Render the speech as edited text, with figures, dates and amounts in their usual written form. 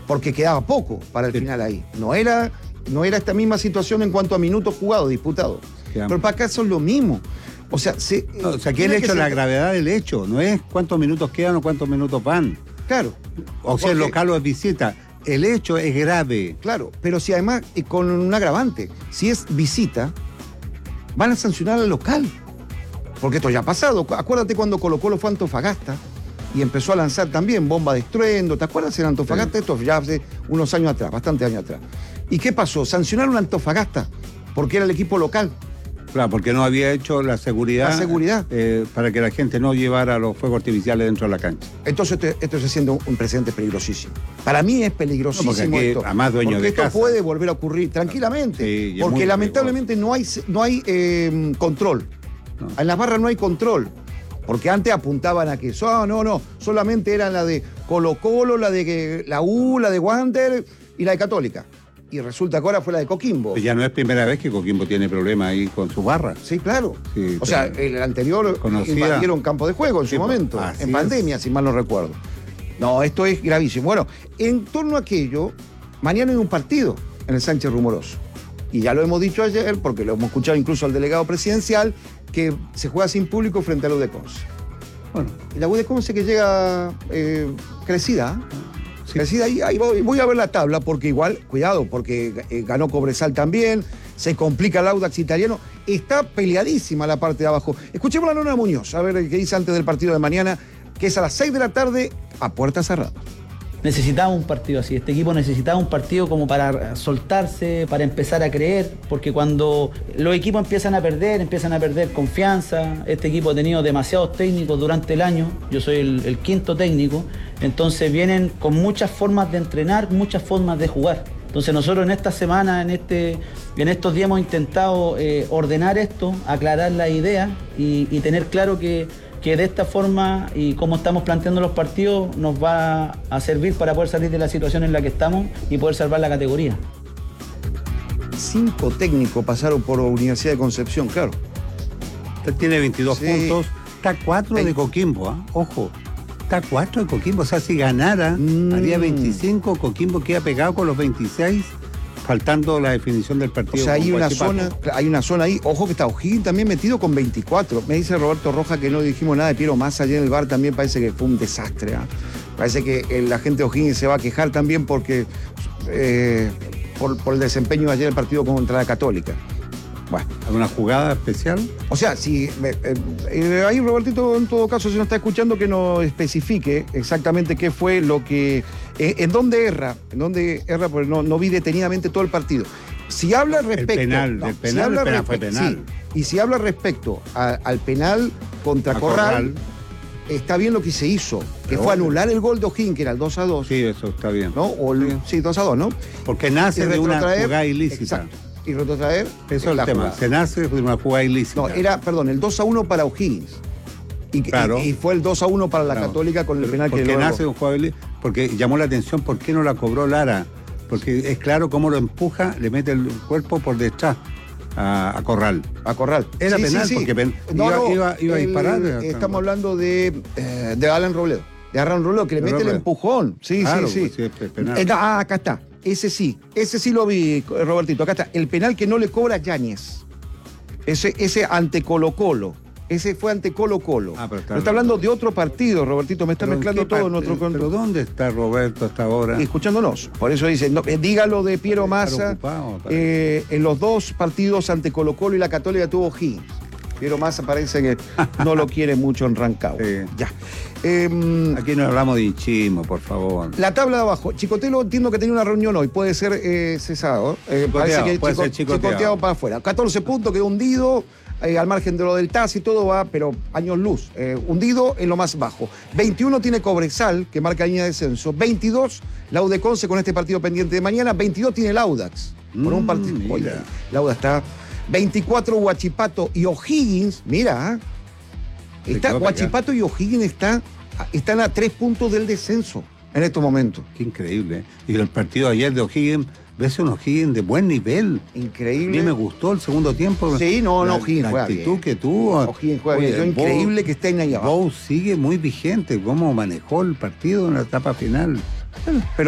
porque quedaba poco para el final ahí. No era esta misma situación en cuanto a minutos jugados, disputados. Pero para acá son lo mismo. O sea, que el hecho, la gravedad del hecho, no es cuántos minutos quedan o cuántos minutos van. Claro. O sea, el local o es visita. El hecho es grave. Claro, pero si además, con un agravante, si es visita, van a sancionar al local. Porque esto ya ha pasado. Acuérdate cuando Colo-Colo fue a Antofagasta y empezó a lanzar también bomba de estruendo. ¿Te acuerdas en Antofagasta? Sí. Esto ya hace unos años atrás, bastantes años atrás. ¿Y qué pasó? Sancionaron a Antofagasta porque era el equipo local. Claro, porque no había hecho la seguridad. Para que la gente no llevara los fuegos artificiales dentro de la cancha. Entonces esto se siente un precedente peligrosísimo. Para mí es peligrosísimo esto. Además, porque esto puede volver a ocurrir tranquilamente. Sí, porque lamentablemente no hay control. No. En las barras no hay control. Porque antes apuntaban a que solamente eran la de Colo-Colo, la de la U, la de Wander y la de Católica. Y resulta que ahora fue la de Coquimbo. Pues ya no es primera vez que Coquimbo tiene problemas ahí con su barra. Sí, claro. Sí, o sea, el anterior invadieron campo de juego en su momento, en pandemia, si mal no recuerdo. No, esto es gravísimo. Bueno, en torno a aquello, mañana hay un partido en el Sánchez Rumoroso. Y ya lo hemos dicho ayer, porque lo hemos escuchado incluso al delegado presidencial, que se juega sin público frente a la U de Conce. Bueno, y la U de Conce que llega crecida. Sí. Ahí voy a ver la tabla, porque igual, cuidado, porque ganó Cobresal también, se complica el Audax italiano, está peleadísima la parte de abajo. Escuchemos a Nona Muñoz, a ver qué dice antes del partido de mañana, que es a las 6 de la tarde, a puerta cerrada. Necesitaba un partido así, este equipo necesitaba un partido como para soltarse, para empezar a creer, porque cuando los equipos empiezan a perder confianza, este equipo ha tenido demasiados técnicos durante el año, yo soy el quinto técnico, entonces vienen con muchas formas de entrenar, muchas formas de jugar. Entonces nosotros en esta semana, en estos días hemos intentado ordenar esto, aclarar las ideas y tener claro que de esta forma y como estamos planteando los partidos nos va a servir para poder salir de la situación en la que estamos y poder salvar la categoría. 5 técnicos pasaron por Universidad de Concepción, claro. Usted tiene 22 puntos, está 4 de Coquimbo, ojo, está 4 de Coquimbo, o sea, si ganara, haría 25, Coquimbo queda pegado con los 26, faltando la definición del partido. O sea, hay una zona ahí, ojo que está O'Higgins también metido con 24. Me dice Roberto Rojas que no dijimos nada de Piero Massa ayer en el bar, también parece que fue un desastre. Parece que la gente de O'Higgins se va a quejar también porque por el desempeño de ayer el partido contra la Católica. Bueno, ¿alguna jugada especial? O sea, si ahí Robertito, en todo caso, si nos está escuchando, que nos especifique exactamente qué fue lo que... ¿En dónde erra? Porque no vi detenidamente todo el partido. Si habla respecto... El penal fue penal. Sí, y si habla respecto al penal contra Corral, está bien lo que se hizo, que fue anular el gol de O'Higgins, que era el 2-2. Sí, eso está bien. ¿No? Sí, 2-2, ¿no? Porque nace de una jugada ilícita. Exacto. Y retrotraer. Eso es el tema. Se nace de una jugada ilícita. No, era, el 2-1 para O'Higgins. Y fue el 2-1 para la Católica con el penal que porque nace un jugador ilícito. Porque llamó la atención por qué no la cobró Lara. Porque es claro cómo lo empuja, le mete el cuerpo por detrás a Corral. A Corral. Era penal, porque iba a disparar. Estamos hablando de Alan Robledo. De Alan Robledo, que le mete el empujón. Sí. Pues, es penal. Acá está. Ese sí lo vi, Robertito. Acá está. El penal que no le cobra Yáñez. Ese ante Colo-Colo. Ese fue ante Colo-Colo. Pero está hablando de otro partido, Robertito. Me está mezclando todo en otro control. ¿Pero dónde está Roberto hasta ahora? Escuchándonos. Por eso dice, dígalo de Piero Massa. En los 2 partidos ante Colo-Colo y la Católica tuvo O'Higgins. Piero Massa parece que no lo quiere mucho en Rancagua. Ya. Aquí no hablamos de hinchismo, por favor. La tabla de abajo. Chicotelo entiendo que tenía una reunión hoy. Puede ser cesado. Parece que puede ser chicoteado para afuera. 14 puntos, quedó hundido. Al margen de lo del TAS y todo va, pero años luz. Hundido en lo más bajo. 21 tiene Cobresal, que marca línea de descenso. 22, la U de Conce con este partido pendiente de mañana. 22 tiene el Audax. Con un partido. Oye, el Audax está... 24 Huachipato y O'Higgins, mira, Huachipato y O'Higgins están a 3 puntos del descenso en estos momentos. Qué increíble. Y el partido de ayer de O'Higgins, ves un O'Higgins de buen nivel. Increíble. A mí me gustó el segundo tiempo. Sí, O'Higgins juega bien. La actitud que tuvo. O'Higgins juega bien. Es increíble que estén ahí abajo. Bow sigue muy vigente, cómo manejó el partido en la etapa final. Pero